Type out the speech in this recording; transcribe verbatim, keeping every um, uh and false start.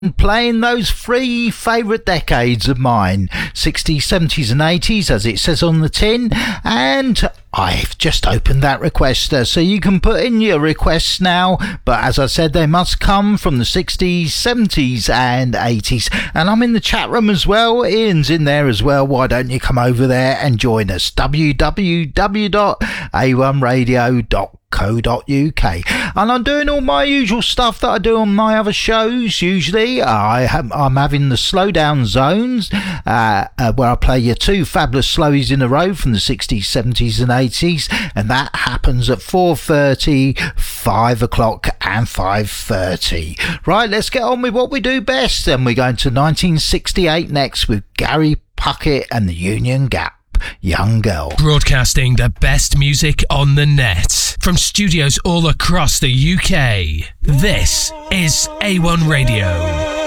playing those three favourite decades of mine, sixties, seventies and eighties, as it says on the tin. And I've just opened that requester, so you can put in your requests now, but as I said, they must come from the sixties, seventies and eighties. And I'm in the chat room as well. Ian's in there as well. Why don't you come over there and join us? w w w dot a one radio dot com co dot U K. And I'm doing all my usual stuff that I do on my other shows. Usually I have, I'm having the slowdown zones uh, uh, where I play your two fabulous slowies in a row from the sixties, seventies and eighties, and that happens at four thirty, five o'clock and five thirty. Right, let's get on with what we do best. Then we're going to nineteen sixty-eight next with Gary Puckett and the Union Gap. Young Girl. Broadcasting the best music on the net from studios all across the U K. This is A one Radio.